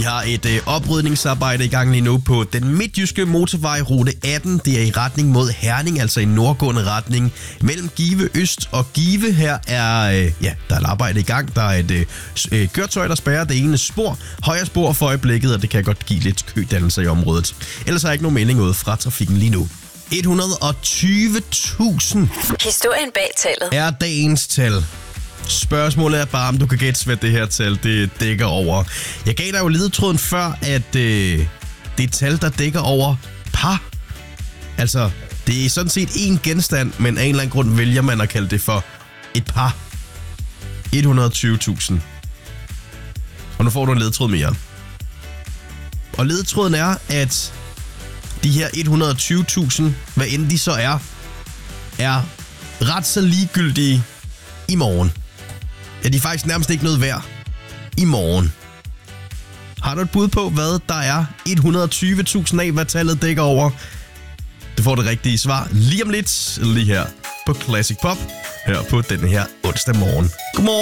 har et oprydningsarbejde i gang lige nu på den midtjyske motorvej rute 18. Det er i retning mod Herning, altså i nordgående retning mellem Give Øst og Give. Her er, der er et arbejde i gang. Der er et køretøj, der spærrer det ene spor. Højre spor for øjeblikket, og det kan godt give lidt kødannelser i området. Ellers har jeg ikke nogen melding ud fra trafikken lige nu. 120.000 Historien bag tallet er dagens tal. Spørgsmålet er bare, om du kan gætte, hvad det her tal det dækker over. Jeg gav dig jo ledetråden før, at det er et tal, der dækker over par. Altså, det er sådan set én genstand, men af en eller anden grund vælger man at kalde det for et par. 120.000. Og nu får du en ledetråd mere. Og ledetråden er, at de her 120.000, hvad end de så er ret så ligegyldige i morgen. Ja, de er faktisk nærmest ikke noget værd i morgen. Har du et bud på, hvad der er 120.000 af, hvad tallet dækker over? Du får det rigtige svar lige om lidt, lige her på Classic Pop, her på denne her onsdag morgen. Godmorgen.